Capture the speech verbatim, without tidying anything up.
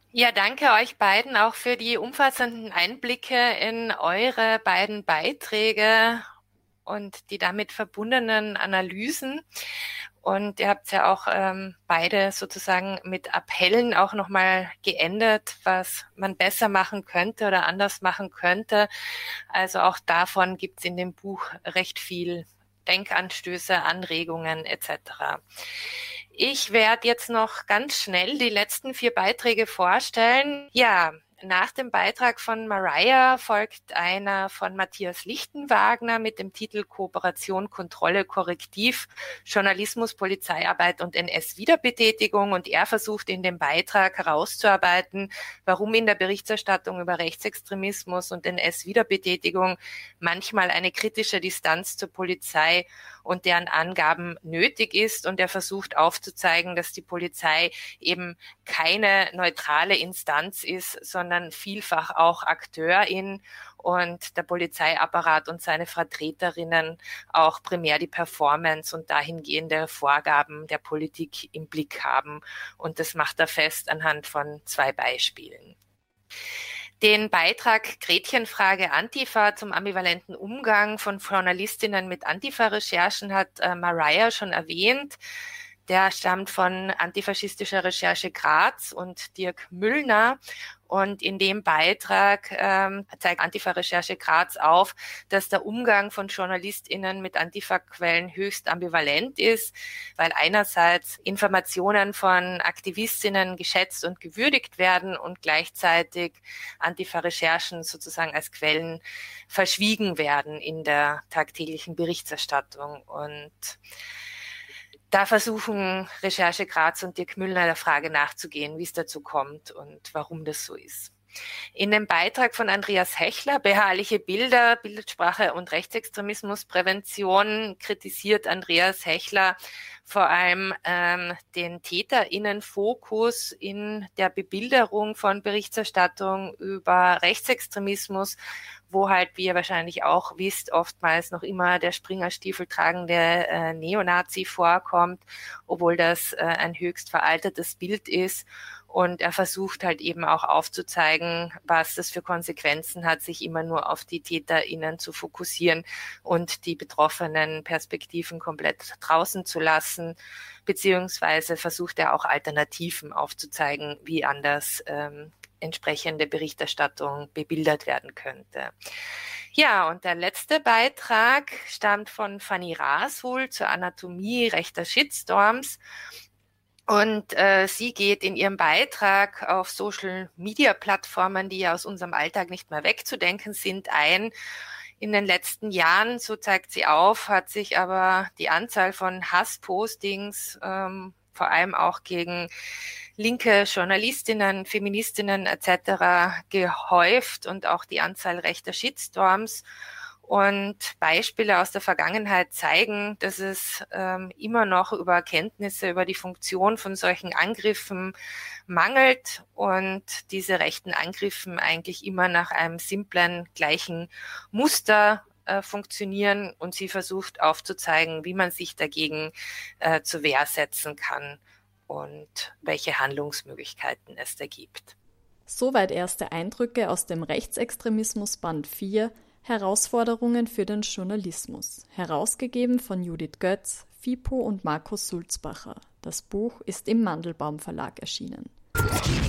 Ja, danke euch beiden auch für die umfassenden Einblicke in eure beiden Beiträge und die damit verbundenen Analysen. Und ihr habt ja auch ähm, beide sozusagen mit Appellen auch nochmal geendet, was man besser machen könnte oder anders machen könnte. Also auch davon gibt's in dem Buch recht viel Denkanstöße, Anregungen et cetera. Ich werde jetzt noch ganz schnell die letzten vier Beiträge vorstellen. Ja, nach dem Beitrag von Mariah folgt einer von Matthias Lichtenwagner mit dem Titel Kooperation, Kontrolle, Korrektiv, Journalismus, Polizeiarbeit und N S-Wiederbetätigung. Und er versucht in dem Beitrag herauszuarbeiten, warum in der Berichterstattung über Rechtsextremismus und N S-Wiederbetätigung manchmal eine kritische Distanz zur Polizei und deren Angaben nötig ist. Und er versucht aufzuzeigen, dass die Polizei eben keine neutrale Instanz ist, sondern vielfach auch Akteurin und der Polizeiapparat und seine Vertreterinnen auch primär die Performance und dahingehende Vorgaben der Politik im Blick haben. Und das macht er fest anhand von zwei Beispielen. Den Beitrag Gretchenfrage Antifa zum ambivalenten Umgang von Journalistinnen mit Antifa-Recherchen hat äh, Mariah schon erwähnt. Der stammt von Antifaschistischer Recherche Graz und Dirk Müllner. Und in dem Beitrag ähm, zeigt Antifa-Recherche Graz auf, dass der Umgang von JournalistInnen mit Antifa-Quellen höchst ambivalent ist, weil einerseits Informationen von AktivistInnen geschätzt und gewürdigt werden und gleichzeitig Antifa-Recherchen sozusagen als Quellen verschwiegen werden in der tagtäglichen Berichterstattung. Und da versuchen Recherche Graz und Dirk Müllner der Frage nachzugehen, wie es dazu kommt und warum das so ist. In dem Beitrag von Andreas Hechler, Beharrliche Bilder, Bildsprache und Rechtsextremismusprävention, kritisiert Andreas Hechler vor allem ähm, den TäterInnenfokus in der Bebilderung von Berichterstattung über Rechtsextremismus, wo halt, wie ihr wahrscheinlich auch wisst, oftmals noch immer der Springerstiefel tragende äh, Neonazi vorkommt, obwohl das äh, ein höchst veraltetes Bild ist. Und er versucht halt eben auch aufzuzeigen, was das für Konsequenzen hat, sich immer nur auf die TäterInnen zu fokussieren und die betroffenen Perspektiven komplett draußen zu lassen. Beziehungsweise versucht er auch Alternativen aufzuzeigen, wie anders ähm, entsprechende Berichterstattung bebildert werden könnte. Ja, und der letzte Beitrag stammt von Fanny Rashul zur Anatomie rechter Shitstorms. Und äh, sie geht in ihrem Beitrag auf Social-Media-Plattformen, die ja aus unserem Alltag nicht mehr wegzudenken sind, ein. In den letzten Jahren, so zeigt sie auf, hat sich aber die Anzahl von Hasspostings, ähm, vor allem auch gegen linke Journalistinnen, Feministinnen et cetera gehäuft und auch die Anzahl rechter Shitstorms. Und Beispiele aus der Vergangenheit zeigen, dass es ähm, immer noch über Kenntnisse über die Funktion von solchen Angriffen mangelt und diese rechten Angriffen eigentlich immer nach einem simplen, gleichen Muster äh, funktionieren. Und sie versucht aufzuzeigen, wie man sich dagegen äh, zur Wehr setzen kann und welche Handlungsmöglichkeiten es da gibt. Soweit erste Eindrücke aus dem Rechtsextremismus Band vier, Herausforderungen für den Journalismus, herausgegeben von Judith Götz, FIPO und Markus Sulzbacher. Das Buch ist im Mandelbaum Verlag erschienen.